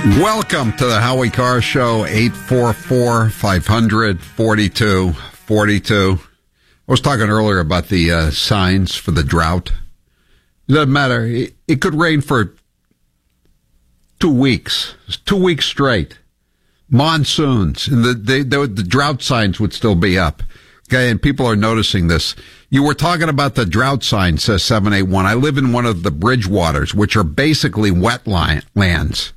Welcome to the Howie Carr Show, 844-500-4242. I was talking earlier about the signs for the drought. It doesn't matter. It could rain for 2 weeks. 2 weeks straight. Monsoons. And the drought signs would still be up. Okay, and people are noticing this. You were talking about the drought sign, says 781. I live in one of the Bridgewaters, which are basically wetlands.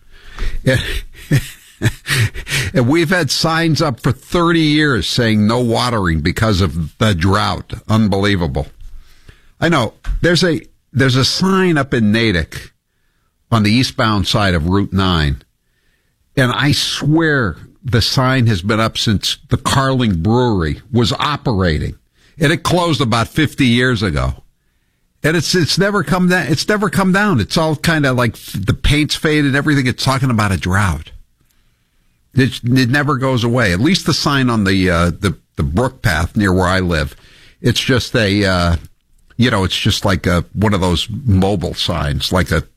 And we've had signs up for 30 years saying no watering because of the drought. Unbelievable. I know. There's a sign up in Natick on the eastbound side of Route 9. And I swear the sign has been up since the Carling Brewery was operating. And it closed about 50 years ago. And it's never come down. It's never come down. It's all kind of like the paint's faded and everything. It's talking about a drought. It never goes away. At least the sign on the brook path near where I live. It's just it's just like one of those mobile signs, like a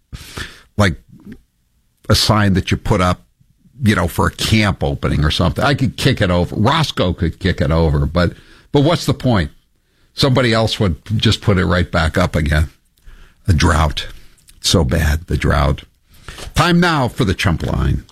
sign that you put up, for a camp opening or something. I could kick it over. Roscoe could kick it over, but what's the point? Somebody else would just put it right back up again. A drought. So bad, the drought. Time now for the Chump Line.